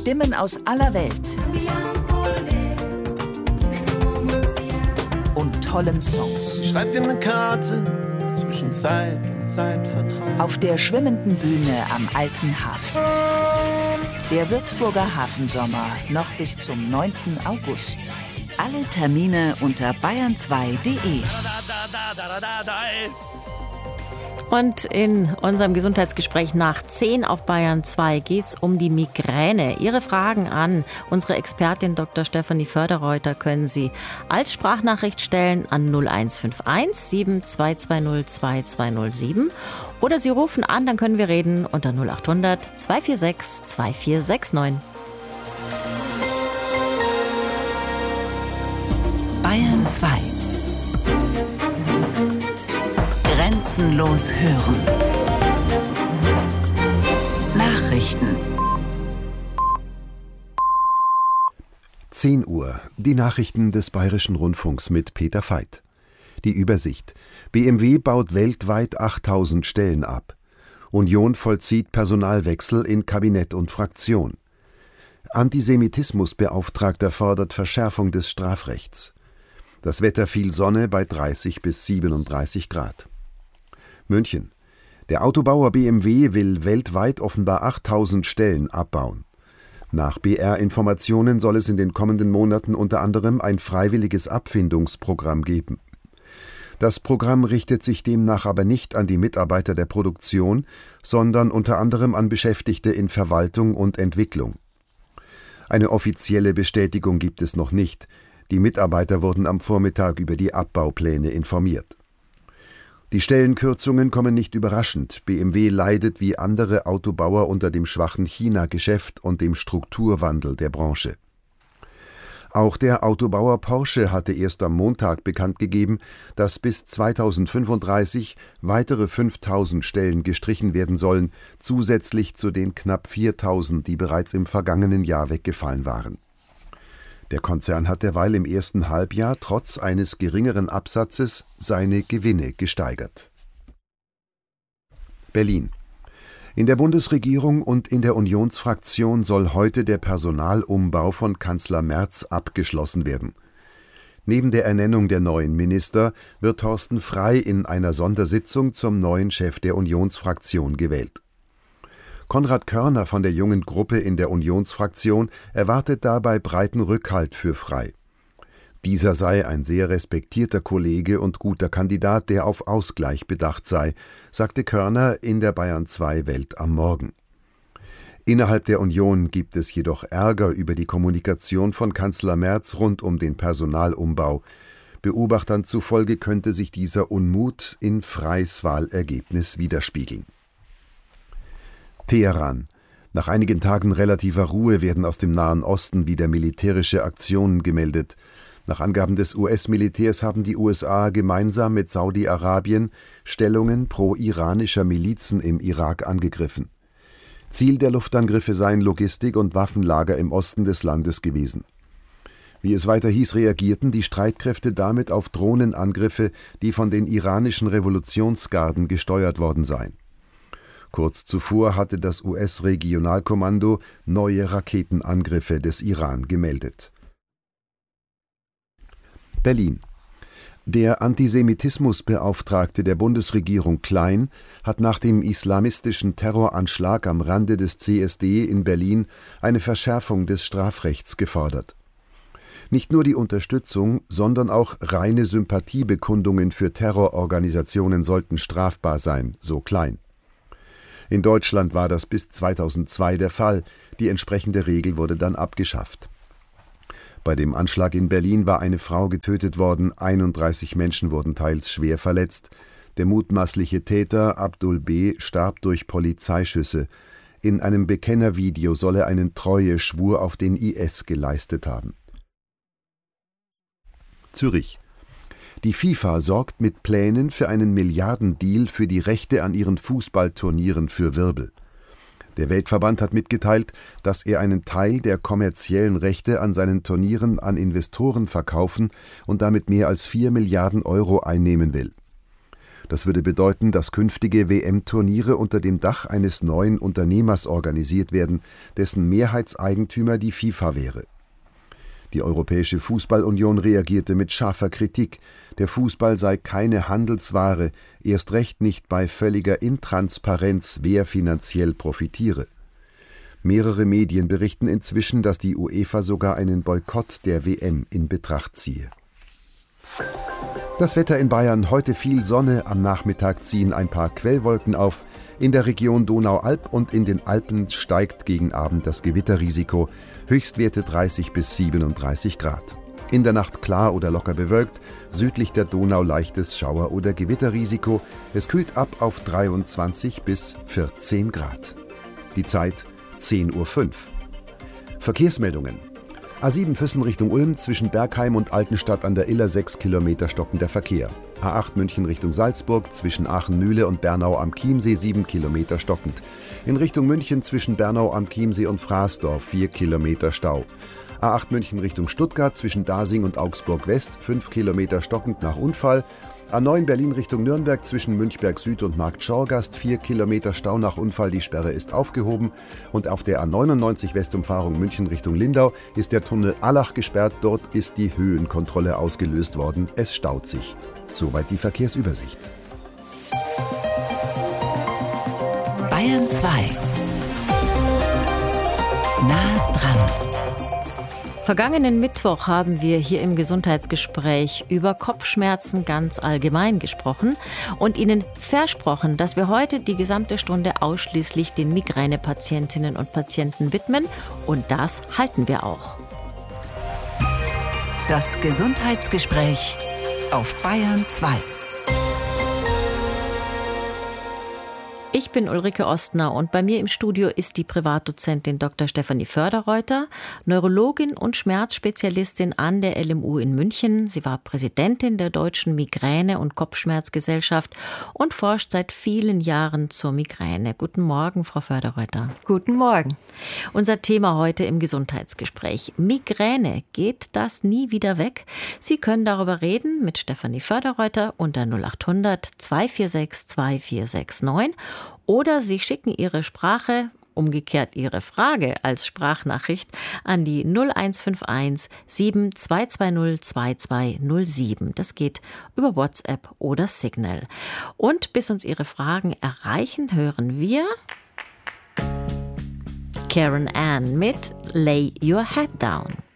Stimmen aus aller Welt und tollen Songs. Schreibt ihm eine Karte zwischen Zeit und Zeitvertreib. Auf der schwimmenden Bühne am Alten Hafen. Der Würzburger Hafensommer noch bis zum 9. August. Alle Termine unter bayern2.de. Und in unserem Gesundheitsgespräch nach 10 auf Bayern 2 geht's um die Migräne. Ihre Fragen an unsere Expertin Dr. Stefanie Förderreuter können Sie als Sprachnachricht stellen an 0151 7220 2207 oder Sie rufen an, dann können wir reden unter 0800 246 2469. Bayern 2. Grenzenlos hören. Nachrichten. 10 Uhr. Die Nachrichten des Bayerischen Rundfunks mit Peter Veit. Die Übersicht. BMW baut weltweit 8000 Stellen ab. Union vollzieht Personalwechsel in Kabinett und Fraktion. Antisemitismusbeauftragter fordert Verschärfung des Strafrechts. Das Wetter viel Sonne bei 30 bis 37 Grad. München. Der Autobauer BMW will weltweit offenbar 8000 Stellen abbauen. Nach BR-Informationen soll es in den kommenden Monaten unter anderem ein freiwilliges Abfindungsprogramm geben. Das Programm richtet sich demnach aber nicht an die Mitarbeiter der Produktion, sondern unter anderem an Beschäftigte in Verwaltung und Entwicklung. Eine offizielle Bestätigung gibt es noch nicht. Die Mitarbeiter wurden am Vormittag über die Abbaupläne informiert. Die Stellenkürzungen kommen nicht überraschend. BMW leidet wie andere Autobauer unter dem schwachen China-Geschäft und dem Strukturwandel der Branche. Auch der Autobauer Porsche hatte erst am Montag bekannt gegeben, dass bis 2035 weitere 5000 Stellen gestrichen werden sollen, zusätzlich zu den knapp 4000, die bereits im vergangenen Jahr weggefallen waren. Der Konzern hat derweil im ersten Halbjahr trotz eines geringeren Absatzes seine Gewinne gesteigert. Berlin. In der Bundesregierung und in der Unionsfraktion soll heute der Personalumbau von Kanzler Merz abgeschlossen werden. Neben der Ernennung der neuen Minister wird Thorsten Frey in einer Sondersitzung zum neuen Chef der Unionsfraktion gewählt. Konrad Körner von der jungen Gruppe in der Unionsfraktion erwartet dabei breiten Rückhalt für Frey. Dieser sei ein sehr respektierter Kollege und guter Kandidat, der auf Ausgleich bedacht sei, sagte Körner in der Bayern 2 Welt am Morgen. Innerhalb der Union gibt es jedoch Ärger über die Kommunikation von Kanzler Merz rund um den Personalumbau. Beobachtern zufolge könnte sich dieser Unmut in Freys Wahlergebnis widerspiegeln. Teheran. Nach einigen Tagen relativer Ruhe werden aus dem Nahen Osten wieder militärische Aktionen gemeldet. Nach Angaben des US-Militärs haben die USA gemeinsam mit Saudi-Arabien Stellungen pro-iranischer Milizen im Irak angegriffen. Ziel der Luftangriffe seien Logistik- und Waffenlager im Osten des Landes gewesen. Wie es weiter hieß, reagierten die Streitkräfte damit auf Drohnenangriffe, die von den iranischen Revolutionsgarden gesteuert worden seien. Kurz zuvor hatte das US-Regionalkommando neue Raketenangriffe des Iran gemeldet. Berlin. Der Antisemitismusbeauftragte der Bundesregierung Klein hat nach dem islamistischen Terroranschlag am Rande des CSD in Berlin eine Verschärfung des Strafrechts gefordert. Nicht nur die Unterstützung, sondern auch reine Sympathiebekundungen für Terrororganisationen sollten strafbar sein, so Klein. In Deutschland war das bis 2002 der Fall. Die entsprechende Regel wurde dann abgeschafft. Bei dem Anschlag in Berlin war eine Frau getötet worden, 31 Menschen wurden teils schwer verletzt. Der mutmaßliche Täter, Abdul B., starb durch Polizeischüsse. In einem Bekennervideo soll er einen Treueschwur auf den IS geleistet haben. Zürich. Die FIFA sorgt mit Plänen für einen Milliardendeal für die Rechte an ihren Fußballturnieren für Wirbel. Der Weltverband hat mitgeteilt, dass er einen Teil der kommerziellen Rechte an seinen Turnieren an Investoren verkaufen und damit mehr als 4 Milliarden Euro einnehmen will. Das würde bedeuten, dass künftige WM-Turniere unter dem Dach eines neuen Unternehmers organisiert werden, dessen Mehrheitseigentümer die FIFA wäre. Die Europäische Fußballunion reagierte mit scharfer Kritik. Der Fußball sei keine Handelsware, erst recht nicht bei völliger Intransparenz, wer finanziell profitiere. Mehrere Medien berichten inzwischen, dass die UEFA sogar einen Boykott der WM in Betracht ziehe. Das Wetter in Bayern: heute viel Sonne, am Nachmittag ziehen ein paar Quellwolken auf. In der Region Donau-Alb und in den Alpen steigt gegen Abend das Gewitterrisiko. Höchstwerte 30 bis 37 Grad. In der Nacht klar oder locker bewölkt, südlich der Donau leichtes Schauer- oder Gewitterrisiko. Es kühlt ab auf 23 bis 14 Grad. Die Zeit 10:05 Uhr. Verkehrsmeldungen. A7 Füssen Richtung Ulm, zwischen Bergheim und Altenstadt an der Iller 6 Kilometer stockender Verkehr. A8 München Richtung Salzburg, zwischen Aachen-Mühle und Bernau am Chiemsee 7 Kilometer stockend. In Richtung München zwischen Bernau am Chiemsee und Fraßdorf 4 Kilometer Stau. A8 München Richtung Stuttgart, zwischen Dasing und Augsburg West 5 Kilometer stockend nach Unfall. A9 Berlin Richtung Nürnberg, zwischen Münchberg Süd und Markt Schorgast 4 Kilometer Stau nach Unfall, die Sperre ist aufgehoben. Und auf der A99 Westumfahrung München Richtung Lindau ist der Tunnel Allach gesperrt, dort ist die Höhenkontrolle ausgelöst worden, es staut sich. Soweit die Verkehrsübersicht. Bayern 2. Nah dran. Vergangenen Mittwoch haben wir hier im Gesundheitsgespräch über Kopfschmerzen ganz allgemein gesprochen und Ihnen versprochen, dass wir heute die gesamte Stunde ausschließlich den Migränepatientinnen und Patienten widmen, und das halten wir auch. Das Gesundheitsgespräch auf Bayern 2. Ich bin Ulrike Ostner und bei mir im Studio ist die Privatdozentin Dr. Stefanie Förderreuter, Neurologin und Schmerzspezialistin an der LMU in München. Sie war Präsidentin der Deutschen Migräne- und Kopfschmerzgesellschaft und forscht seit vielen Jahren zur Migräne. Guten Morgen, Frau Förderreuter. Guten Morgen. Unser Thema heute im Gesundheitsgespräch: Migräne. Geht das nie wieder weg? Sie können darüber reden mit Stefanie Förderreuter unter 0800 246 2469. Oder Sie schicken Ihre Sprache, umgekehrt Ihre Frage als Sprachnachricht an die 0151 7220 2207. Das geht über WhatsApp oder Signal. Und bis uns Ihre Fragen erreichen, hören wir Karen Ann mit Lay Your Head Down.